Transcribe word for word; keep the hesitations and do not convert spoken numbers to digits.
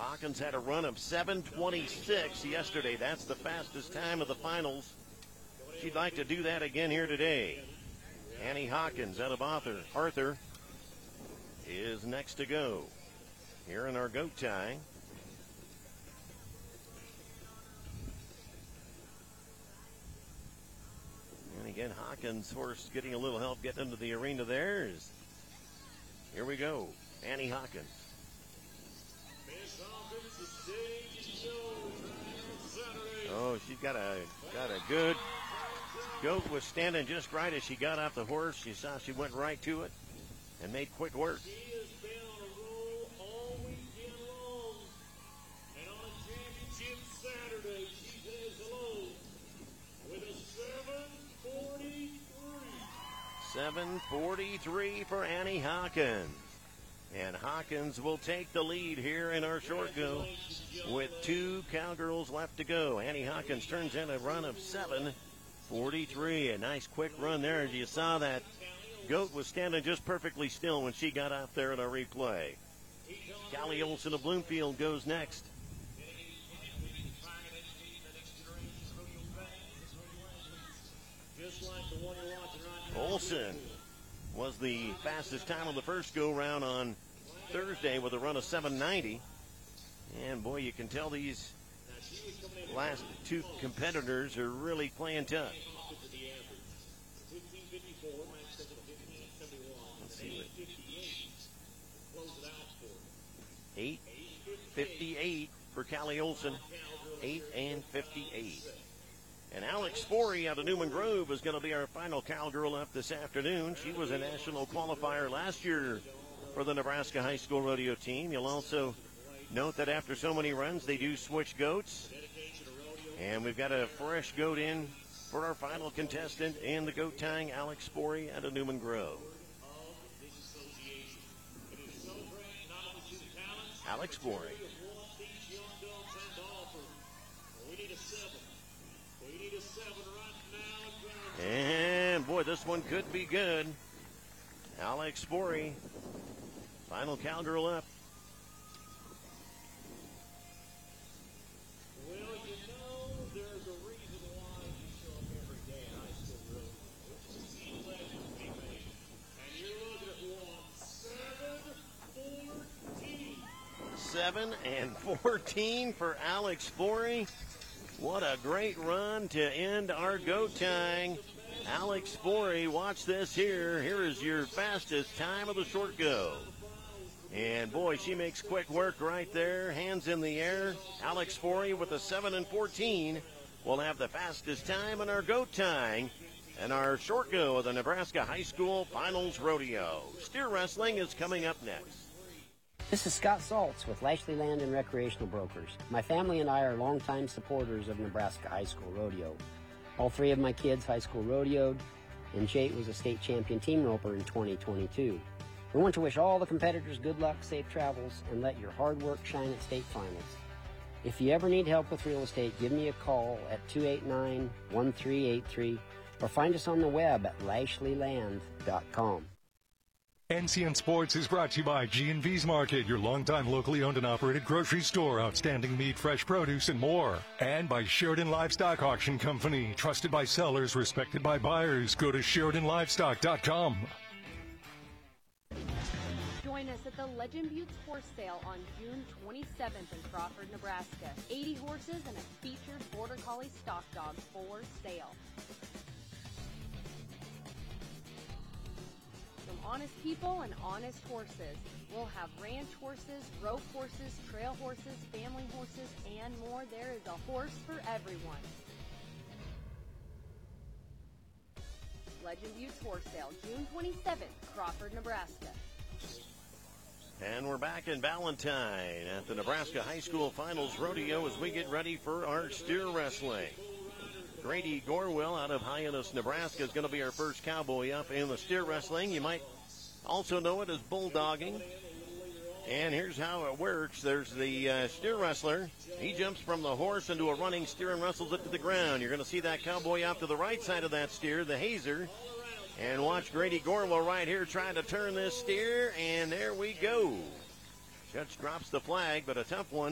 Hawkins had a run of seven twenty-six yesterday. That's the fastest time of the finals. She'd like to do that again here today. Annie Hawkins out of Arthur, Arthur is next to go here in our goat tying. And again, Hawkins' horse getting a little help getting into the arena there. Here we go. Annie Hawkins. Oh, she's got a got a good goat, was standing just right as she got off the horse. You saw she went right to it and made quick work. seven forty-three for Annie Hawkins. And Hawkins will take the lead here in our short go with two cowgirls left to go. Annie Hawkins turns in a run of seven forty-three. A nice quick run there. As you saw, that goat was standing just perfectly still when she got out there in our replay. Callie Olson of Bloomfield goes next. Olson was the fastest time on the first go-round on Thursday with a run of seven ninety. And, boy, you can tell these last two competitors are really playing tough. Let's see what... eight fifty-eight for Callie Olson. eight and fifty-eight. And Alex Sporey out of Newman Grove is going to be our final cowgirl up this afternoon. She was a national qualifier last year for the Nebraska High School Rodeo team. You'll also note that after so many runs, they do switch goats. And we've got a fresh goat in for our final contestant in the goat tying, Alex Sporey out of Newman Grove. Alex Sporey. And, boy, this one could be good. Alex Sporey, final cowgirl up. Well, you know, there's a reason why you show up every day in high school rodeo. It's to see legends be made. And you're looking at one, seven fourteen. seven and fourteen for Alex Sporey. What a great run to end our goat tying. Alex Sporey, watch this here. Here is your fastest time of the short go. And, boy, she makes quick work right there. Hands in the air. Alex Sporey with a seven and fourteen will have the fastest time in our goat tying and our short go of the Nebraska High School Finals Rodeo. Steer wrestling is coming up next. This is Scott Saltz with Lashley Land and Recreational Brokers. My family and I are longtime supporters of Nebraska High School Rodeo. All three of my kids high school rodeoed, and Jake was a state champion team roper in twenty twenty-two. We want to wish all the competitors good luck, safe travels, and let your hard work shine at state finals. If you ever need help with real estate, give me a call at two eight nine, one three eight three or find us on the web at lashley land dot com. N C N Sports is brought to you by G and V's Market, your longtime locally owned and operated grocery store, outstanding meat, fresh produce, and more. And by Sheridan Livestock Auction Company, trusted by sellers, respected by buyers. Go to sheridan livestock dot com. Join us at the Legend Buttes Horse Sale on June twenty-seventh in Crawford, Nebraska. eighty horses and a featured Border Collie stock dog for sale. Honest people and honest horses. We'll have ranch horses, rope horses, trail horses, family horses, and more. There is a horse for everyone. Legend Buttes Horse Sale, June twenty-seventh, Crawford, Nebraska. And we're back in Valentine at the Nebraska High School Finals Rodeo as we get ready for our steer wrestling. Grady Gorwell out of Hyannis, Nebraska is going to be our first cowboy up in the steer wrestling. You might also know it as bulldogging. And here's how it works. There's the uh, steer wrestler. He jumps from the horse into a running steer and wrestles it to the ground. You're going to see that cowboy off to the right side of that steer, the hazer. And watch Grady Gorwell right here trying to turn this steer. And there we go. Judge drops the flag, but a tough one.